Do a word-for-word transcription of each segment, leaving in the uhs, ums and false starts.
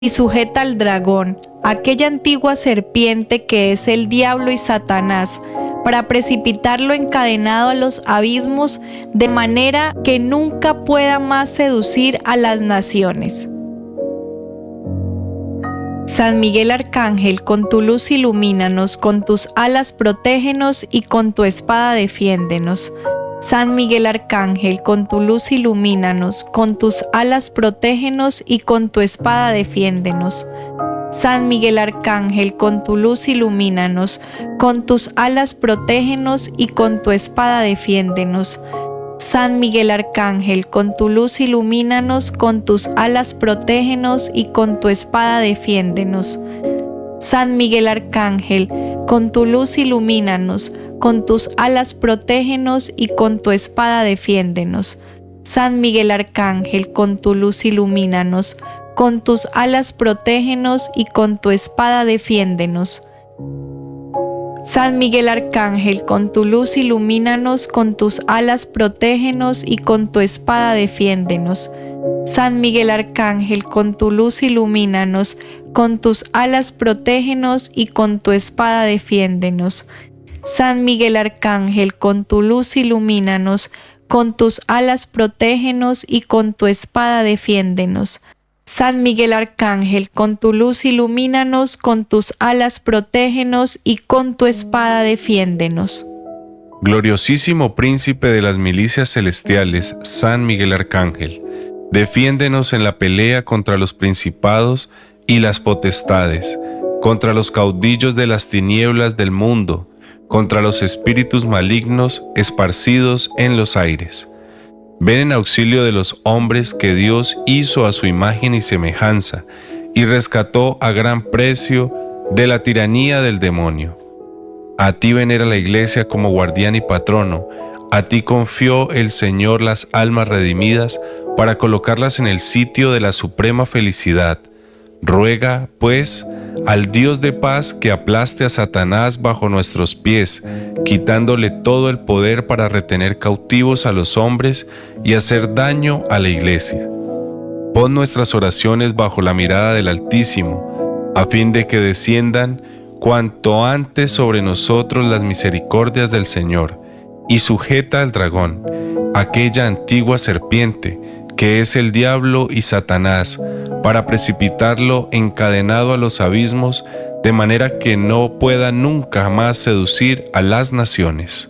y sujeta al dragón, aquella antigua serpiente que es el diablo y Satanás, para precipitarlo encadenado a los abismos, de manera que nunca pueda más seducir a las naciones. San Miguel Arcángel, con tu luz ilumínanos, con tus alas protégenos y con tu espada defiéndenos. San Miguel Arcángel, con tu luz ilumínanos, con tus alas protégenos y con tu espada defiéndenos. San Miguel Arcángel, con tu luz ilumínanos, con tus alas protégenos y con tu espada defiéndenos. San Miguel Arcángel, con tu luz ilumínanos, con tus alas protégenos y con tu espada defiéndenos. San Miguel Arcángel, con tu luz ilumínanos, con tus alas protégenos y con tu espada defiéndenos. San Miguel Arcángel, con tu luz ilumínanos, con tus alas protégenos y con tu espada defiéndenos. San Miguel Arcángel, con tu luz ilumínanos, con tus alas protégenos y con tu espada defiéndenos. San Miguel Arcángel, con tu luz ilumínanos, con tus alas protégenos y con tu espada defiéndenos. San Miguel Arcángel, con tu luz ilumínanos, con tus alas protégenos y con tu espada defiéndenos. San Miguel Arcángel, con tu luz ilumínanos, con tus alas protégenos y con tu espada defiéndenos. Gloriosísimo Príncipe de las milicias celestiales, San Miguel Arcángel, defiéndenos en la pelea contra los principados y las potestades, contra los caudillos de las tinieblas del mundo, contra los espíritus malignos esparcidos en los aires. Ven en auxilio de los hombres que Dios hizo a su imagen y semejanza, y rescató a gran precio de la tiranía del demonio. A ti venera la Iglesia como guardián y patrono, a ti confió el Señor las almas redimidas para colocarlas en el sitio de la suprema felicidad. Ruega, pues, al Dios de paz que aplaste a Satanás bajo nuestros pies, quitándole todo el poder para retener cautivos a los hombres y hacer daño a la Iglesia. Pon nuestras oraciones bajo la mirada del Altísimo, a fin de que desciendan cuanto antes sobre nosotros las misericordias del Señor, y sujeta al dragón, aquella antigua serpiente, que es el diablo y Satanás, para precipitarlo encadenado a los abismos, de manera que no pueda nunca más seducir a las naciones.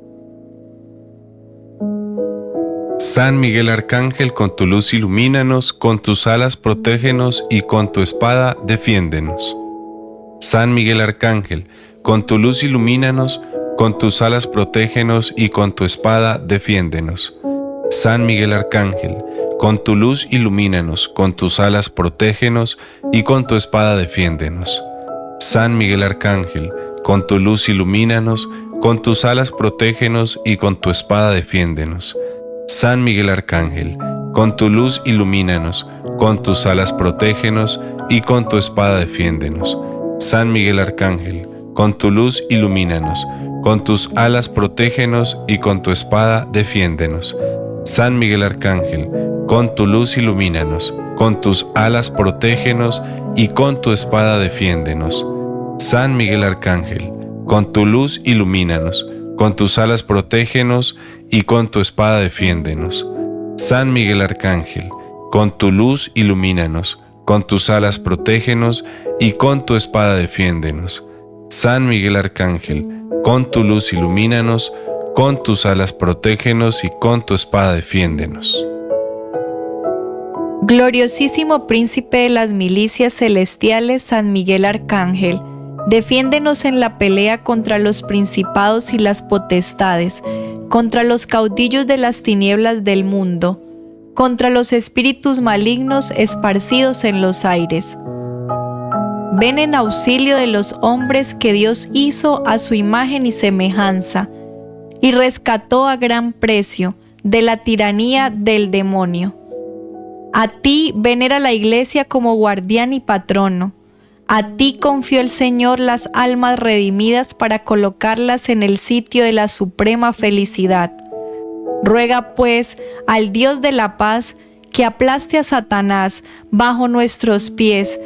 San Miguel Arcángel, con tu luz ilumínanos, con tus alas protégenos y con tu espada defiéndenos. San Miguel Arcángel, con tu luz ilumínanos, con tus alas protégenos y con tu espada defiéndenos. San Miguel Arcángel, con tu luz ilumínanos, con tus alas protégenos y con tu espada defiéndenos. San Miguel Arcángel, con tu luz ilumínanos, con tus alas protégenos y con tu espada defiéndenos. San Miguel Arcángel, con tu luz ilumínanos, con tus alas protégenos y con tu espada defiéndenos. San Miguel Arcángel, con tu luz ilumínanos, con tus alas protégenos y con tu espada defiéndenos. San Miguel Arcángel, con tu luz ilumínanos, con tus alas protégenos y con tu espada defiéndenos. San Miguel Arcángel, con tu luz ilumínanos, con tus alas protégenos y con tu espada defiéndenos. San Miguel Arcángel, con tu luz ilumínanos, con tus alas protégenos y con tu espada defiéndenos. San Miguel Arcángel, con tu luz ilumínanos, con tus alas protégenos y con tu espada defiéndenos. Gloriosísimo Príncipe de las milicias celestiales, San Miguel Arcángel, defiéndenos en la pelea contra los principados y las potestades, contra los caudillos de las tinieblas del mundo, contra los espíritus malignos esparcidos en los aires. Ven en auxilio de los hombres que Dios hizo a su imagen y semejanza, y rescató a gran precio de la tiranía del demonio. A ti venera la Iglesia como guardián y patrono. A ti confió el Señor las almas redimidas para colocarlas en el sitio de la suprema felicidad. Ruega pues al Dios de la paz que aplaste a Satanás bajo nuestros pies,